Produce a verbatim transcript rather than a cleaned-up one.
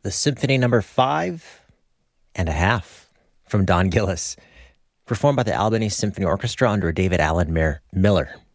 the Symphony Number Five and a Half from Don Gillis, performed by the Albany Symphony Orchestra under David Allen Mir- Miller.